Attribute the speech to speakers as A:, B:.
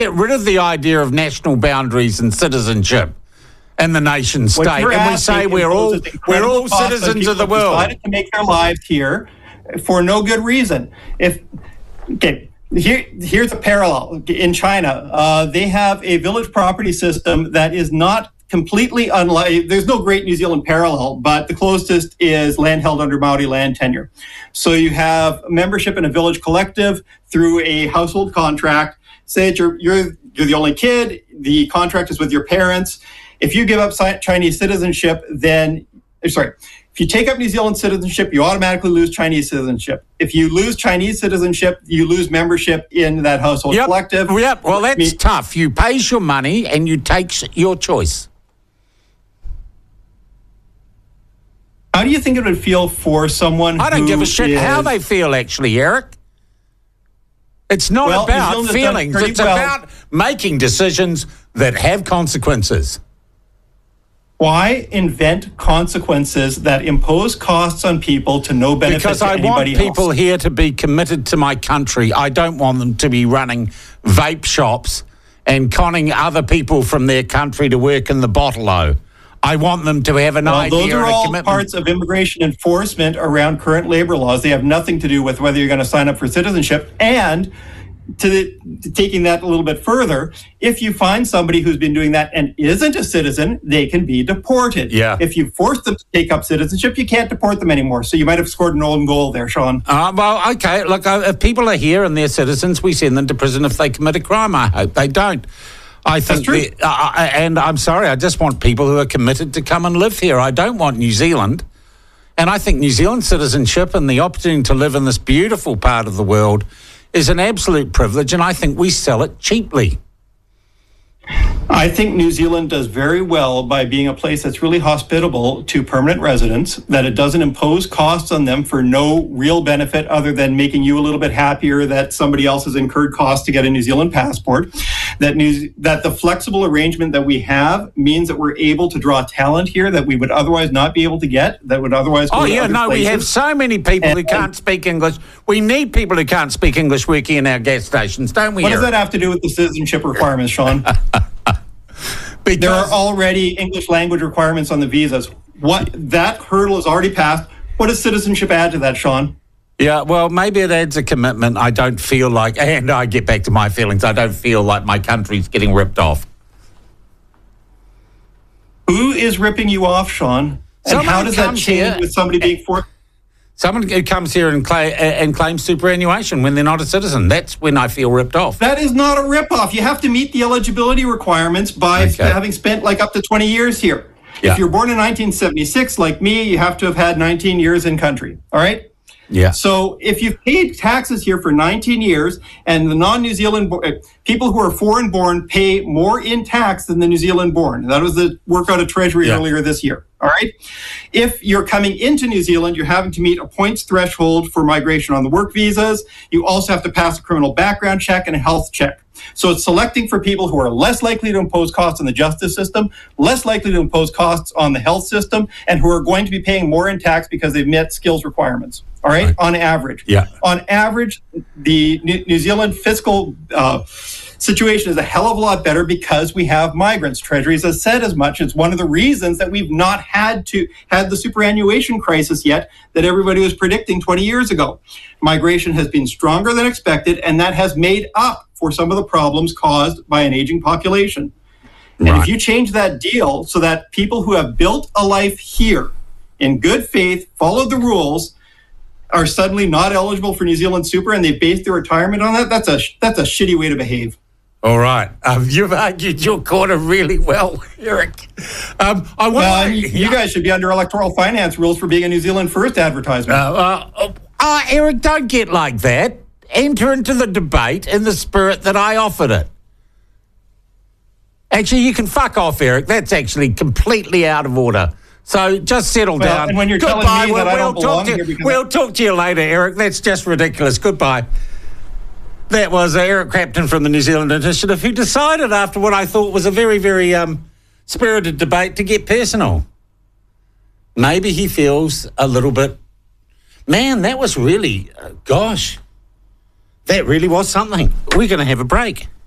A: get rid of the idea of national boundaries and citizenship and the nation state, and we say we're all citizens of the world.
B: Decided to make their lives here for no good reason. Here's a parallel. In China, they have a village property system that is not completely unlike. There's no great New Zealand parallel, but the closest is land held under Maori land tenure. So you have membership in a village collective through a household contract. Say that you're the only kid. The contract is with your parents. If you give up Chinese citizenship, if you take up New Zealand citizenship, you automatically lose Chinese citizenship. If you lose Chinese citizenship, you lose membership in that household collective.
A: Yep. Well, that's tough. You pays your money and you takes your choice.
B: How do you think it would feel for someone
A: I don't give a shit how they feel, actually, Eric. It's not about feelings. It's about making decisions that have consequences.
B: Why invent consequences that impose costs on people to no benefit
A: because
B: to anybody else?
A: Because I want people here to be committed to my country. I don't want them to be running vape shops and conning other people from their country to work in the bottle-o. I want them to have an idea and a commitment.
B: Those are all parts of immigration enforcement around current labor laws. They have nothing to do with whether you're going to sign up for citizenship. And taking that a little bit further, if you find somebody who's been doing that and isn't a citizen, they can be deported.
A: Yeah.
B: If you force them to take up citizenship, you can't deport them anymore. So you might have scored an own goal there, Sean.
A: Well, okay. Look, if people are here and they're citizens, we send them to prison if they commit a crime. I hope they don't. I think, and I'm sorry, I just want people who are committed to come and live here. I don't want New Zealand. And I think New Zealand citizenship and the opportunity to live in this beautiful part of the world is an absolute privilege, and I think we sell it cheaply.
B: I think New Zealand does very well by being a place that's really hospitable to permanent residents, that it doesn't impose costs on them for no real benefit other than making you a little bit happier that somebody else has incurred costs to get a New Zealand passport. That the flexible arrangement that we have means that we're able to draw talent here that we would otherwise not be able to get, that would otherwise go to other places.
A: We have so many people who can't speak English. We need people who can't speak English working in our gas stations, don't we?
B: What does that have to do with the citizenship requirements, Sean? There are already English language requirements on the visas. That hurdle is already passed. What does citizenship add to that, Sean?
A: Yeah, well, maybe it adds a commitment. I don't feel like, and I get back to my feelings, I don't feel like my country's getting ripped off.
B: Who is ripping you off, Sean? And how does that change with somebody being forced?
A: Someone who comes here and claims superannuation when they're not a citizen. That's when I feel ripped off.
B: That is not a rip-off. You have to meet the eligibility requirements by having spent like up to 20 years here. Yeah. If you're born in 1976, like me, you have to have had 19 years in country. All right?
A: Yeah.
B: So if you've paid taxes here for 19 years and the non-New Zealand people who are foreign-born pay more in tax than the New Zealand-born. That was the work out of Treasury earlier this year. All right. If you're coming into New Zealand, you're having to meet a points threshold for migration on the work visas. You also have to pass a criminal background check and a health check. So it's selecting for people who are less likely to impose costs on the justice system, less likely to impose costs on the health system, and who are going to be paying more in tax because they've met skills requirements. All right. On average.
A: Yeah.
B: On average, the New Zealand fiscal situation is a hell of a lot better because we have migrants. Treasury has said as much. It's one of the reasons that we've not had the superannuation crisis yet that everybody was predicting 20 years ago. Migration has been stronger than expected, and that has made up for some of the problems caused by an aging population. Right. And if you change that deal so that people who have built a life here in good faith, followed the rules, are suddenly not eligible for New Zealand Super and they base their retirement on that, that's a shitty way to behave.
A: All right. You've argued your corner really well, Eric.
B: You guys should be under electoral finance rules for being a New Zealand First advertisement.
A: Eric, don't get like that. Enter into the debate in the spirit that I offered it. Actually, you can fuck off, Eric. That's actually completely out of order. So just settle down.
B: And when you're telling me that I don't belong here because...
A: We'll talk to you later, Eric. That's just ridiculous. Goodbye. That was Eric Crapton from the New Zealand Initiative, who decided after what I thought was a very, very spirited debate to get personal. Maybe he feels a little bit, man, that was really, that really was something. We're going to have a break.